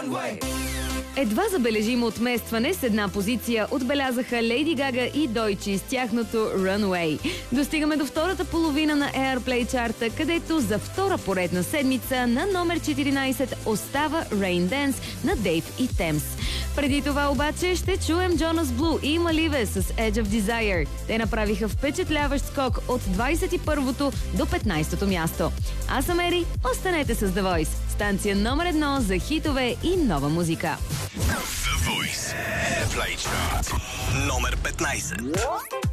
Едва забележимо отместване с една позиция отбелязаха Лейди Гага и Дойчи с тяхното Runway. Достигаме до втората половина на Airplay чарта, където за втора поредна седмица на номер 14 остава Rain Dance на Дейв и Темс. Преди това обаче ще чуем Jonas Blue и Malive с Edge of Desire. Те направиха впечатляващ скок от 21-то до 15-то място. Аз съм Ери, останете с The Voice, станция номер 1 за хитове и нова музика. The Voice Airplay Chart номер 15.